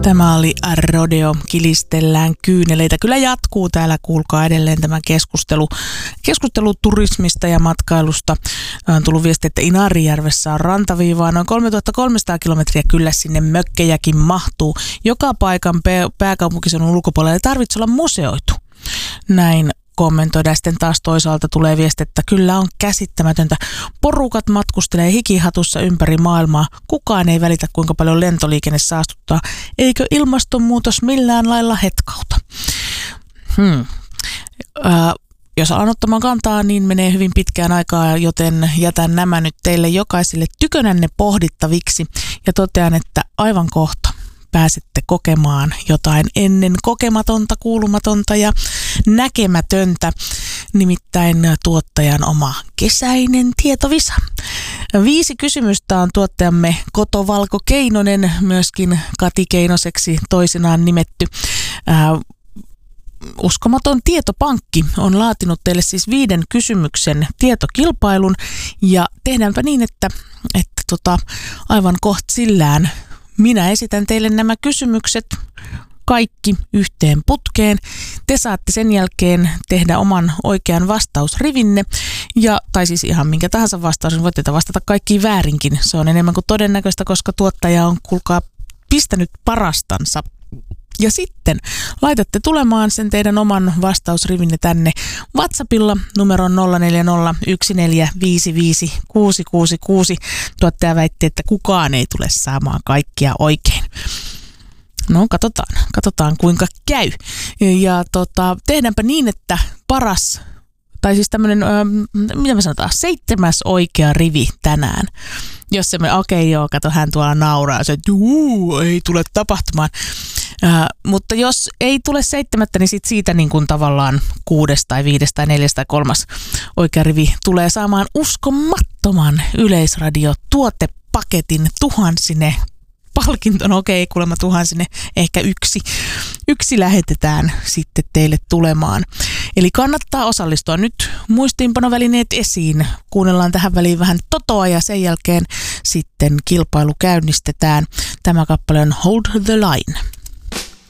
Tämä oli Rodeo, kilistellään kyyneleitä. Kyllä jatkuu täällä, kuulkaa edelleen tämä keskustelu turismista ja matkailusta. On tullut viesti, että Inarijärvessä on rantaviivaa. Noin 3300 kilometriä kyllä sinne mökkejäkin mahtuu. Joka paikan pääkaupunkiseudun ulkopuolella ei tarvitse olla museoitu. Näin kommentoidaan. Sitten taas toisaalta tulee viesti, että kyllä on käsittämätöntä. Porukat matkustelee hikihatussa ympäri maailmaa. Kukaan ei välitä, kuinka paljon lentoliikenne saastuttaa. Eikö ilmastonmuutos millään lailla hetkauta? Jos alan ottamaan kantaa, niin menee hyvin pitkään aikaa, joten jätän nämä nyt teille jokaiselle tykönänne pohdittaviksi ja totean, että aivan kohta pääsette kokemaan jotain ennen kokematonta, kuulumatonta ja näkemätöntä, nimittäin tuottajan oma kesäinen tietovisa. 5 kysymystä on tuottajamme Koto Valko Keinonen, myöskin Kati Keinoseksi toisinaan nimetty. Uskomaton tietopankki on laatinut teille siis 5 kysymyksen tietokilpailun ja tehdäänpä niin, että aivan kohta sillään minä esitän teille nämä kysymykset kaikki yhteen putkeen. Te saatte sen jälkeen tehdä oman oikean vastausrivinne, tai siis ihan minkä tahansa vastaus, niin voitte vastata kaikkiin väärinkin. Se on enemmän kuin todennäköistä, koska tuottaja on, kuulkaa, pistänyt parastansa. Ja sitten laitatte tulemaan sen teidän oman vastausrivinne tänne WhatsAppilla numeron 0401455666. Tuottaja väitti, että kukaan ei tule saamaan kaikkia oikein. No katsotaan kuinka käy. Ja tehdäänpä niin, että paras, tai siis tämmöinen, mitä me sanotaan, 7. oikea rivi tänään. Jos se me, kato, hän tuolla nauraa, se, että ei tule tapahtumaan. Mutta jos ei tule 7, niin siitä niin kuin tavallaan 6 tai 5 tai 4 tai 3 oikea rivi tulee saamaan uskomattoman Yleisradio-tuotepaketin tuhansine. Palkinton, kuulemma tuhansine, ehkä yksi lähetetään sitten teille tulemaan. Eli kannattaa osallistua. Nyt muistiinpanovälineet esiin. Kuunnellaan tähän väliin vähän Totoa ja sen jälkeen sitten kilpailu käynnistetään. Tämä kappale on Hold the Line.